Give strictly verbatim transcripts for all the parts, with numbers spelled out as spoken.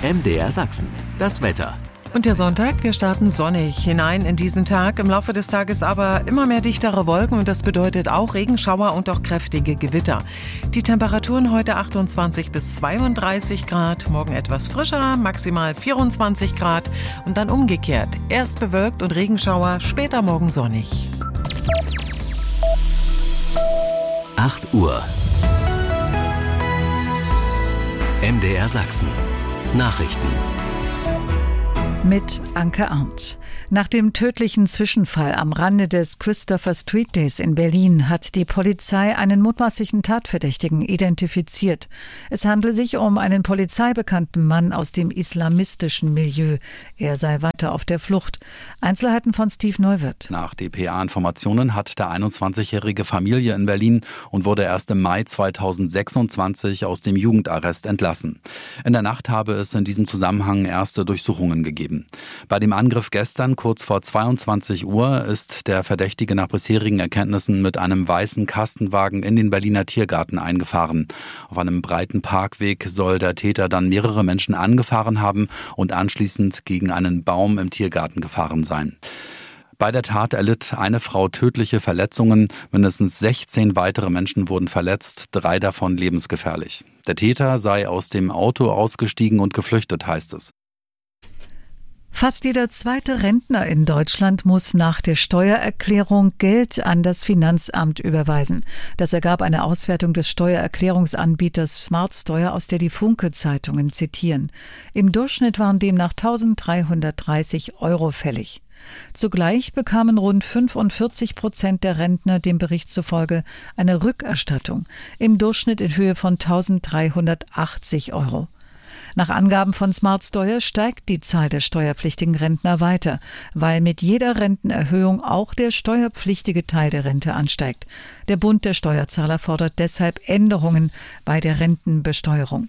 M D R Sachsen, das Wetter. Und der Sonntag, wir starten sonnig hinein in diesen Tag. Im Laufe des Tages aber immer mehr dichtere Wolken und das bedeutet auch Regenschauer und auch kräftige Gewitter. Die Temperaturen heute achtundzwanzig bis zweiunddreißig Grad, morgen etwas frischer, maximal vierundzwanzig Grad und dann umgekehrt. Erst bewölkt und Regenschauer, später morgen sonnig. acht Uhr. M D R Sachsen. Nachrichten. Mit Anke Arndt. Nach dem tödlichen Zwischenfall am Rande des Christopher Street Days in Berlin hat die Polizei einen mutmaßlichen Tatverdächtigen identifiziert. Es handelt sich um einen polizeibekannten Mann aus dem islamistischen Milieu. Er sei weiter auf der Flucht. Einzelheiten von Steve Neuwirth. Nach D P A-Informationen hat der einundzwanzigjährige Familie in Berlin und wurde erst im Mai zweitausendsechsundzwanzig aus dem Jugendarrest entlassen. In der Nacht habe es in diesem Zusammenhang erste Durchsuchungen gegeben. Bei dem Angriff gestern kurz vor zweiundzwanzig Uhr ist der Verdächtige nach bisherigen Erkenntnissen mit einem weißen Kastenwagen in den Berliner Tiergarten eingefahren. Auf einem breiten Parkweg soll der Täter dann mehrere Menschen angefahren haben und anschließend gegen einen Baum im Tiergarten gefahren sein. Bei der Tat erlitt eine Frau tödliche Verletzungen. Mindestens sechzehn weitere Menschen wurden verletzt, drei davon lebensgefährlich. Der Täter sei aus dem Auto ausgestiegen und geflüchtet, heißt es. Fast jeder zweite Rentner in Deutschland muss nach der Steuererklärung Geld an das Finanzamt überweisen. Das ergab eine Auswertung des Steuererklärungsanbieters Smartsteuer, aus der die Funke-Zeitungen zitieren. Im Durchschnitt waren demnach eintausenddreihundertdreißig Euro fällig. Zugleich bekamen rund fünfundvierzig Prozent der Rentner dem Bericht zufolge eine Rückerstattung, im Durchschnitt in Höhe von eintausenddreihundertachtzig Euro. Nach Angaben von Smartsteuer steigt die Zahl der steuerpflichtigen Rentner weiter, weil mit jeder Rentenerhöhung auch der steuerpflichtige Teil der Rente ansteigt. Der Bund der Steuerzahler fordert deshalb Änderungen bei der Rentenbesteuerung.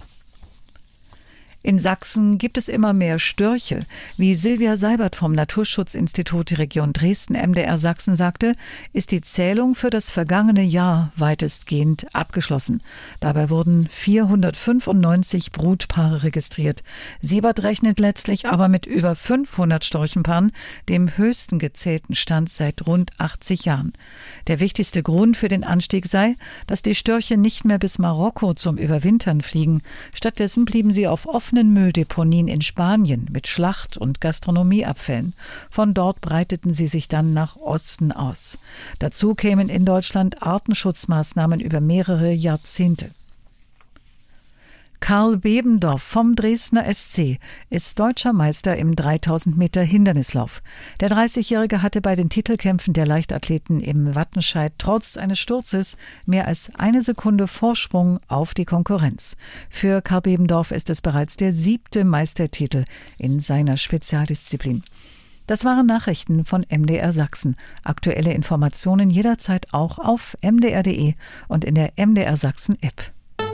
In Sachsen gibt es immer mehr Störche. Wie Silvia Seibert vom Naturschutzinstitut Region Dresden M D R Sachsen sagte, ist die Zählung für das vergangene Jahr weitestgehend abgeschlossen. Dabei wurden vierhundertfünfundneunzig Brutpaare registriert. Seibert rechnet letztlich aber mit über fünfhundert Storchenpaaren, dem höchsten gezählten Stand seit rund achtzig Jahren. Der wichtigste Grund für den Anstieg sei, dass die Störche nicht mehr bis Marokko zum Überwintern fliegen. Stattdessen blieben sie auf offenen Mülldeponien in Spanien mit Schlacht- und Gastronomieabfällen. Von dort breiteten sie sich dann nach Osten aus. Dazu kämen in Deutschland Artenschutzmaßnahmen über mehrere Jahrzehnte. Karl Bebendorf vom Dresdner S C ist deutscher Meister im dreitausend Meter Hindernislauf. Der dreißigjährige hatte bei den Titelkämpfen der Leichtathleten im Wattenscheid trotz eines Sturzes mehr als eine Sekunde Vorsprung auf die Konkurrenz. Für Karl Bebendorf ist es bereits der siebte Meistertitel in seiner Spezialdisziplin. Das waren Nachrichten von M D R Sachsen. Aktuelle Informationen jederzeit auch auf m d r punkt d e und in der M D R Sachsen App.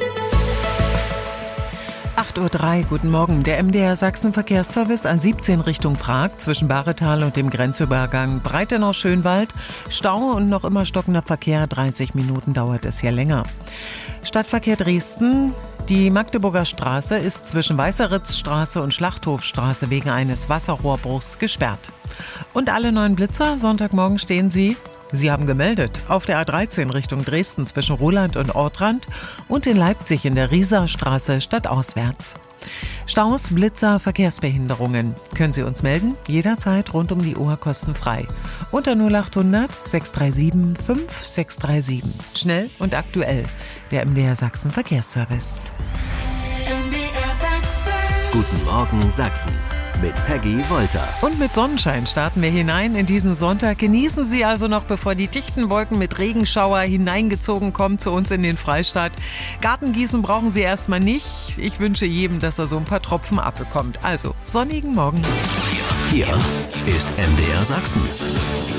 acht Uhr drei, guten Morgen. Der M D R Sachsen Verkehrsservice A siebzehn Richtung Prag zwischen Bahretal und dem Grenzübergang Breitenau-Schönwald. Stau und noch immer stockender Verkehr. dreißig Minuten dauert es hier länger. Stadtverkehr Dresden. Die Magdeburger Straße ist zwischen Weißeritzstraße und Schlachthofstraße wegen eines Wasserrohrbruchs gesperrt. Und alle neuen Blitzer, Sonntagmorgen stehen sie. Sie haben gemeldet auf der A dreizehn Richtung Dresden zwischen Roland und Ortrand und in Leipzig in der Rieserstraße stadtauswärts. Staus, Blitzer, Verkehrsbehinderungen. Können Sie uns melden? Jederzeit rund um die Uhr kostenfrei. Unter null achthundert sechs drei sieben fünf sechs drei sieben. Schnell und aktuell. Der M D R Sachsen Verkehrsservice. M D R Sachsen. Guten Morgen Sachsen. Mit Peggy Wolter. Und mit Sonnenschein starten wir hinein in diesen Sonntag. Genießen Sie also noch, bevor die dichten Wolken mit Regenschauer hineingezogen kommen zu uns in den Freistaat. Gartengießen brauchen Sie erstmal nicht. Ich wünsche jedem, dass er so ein paar Tropfen abbekommt. Also, sonnigen Morgen. Hier ist M D R Sachsen.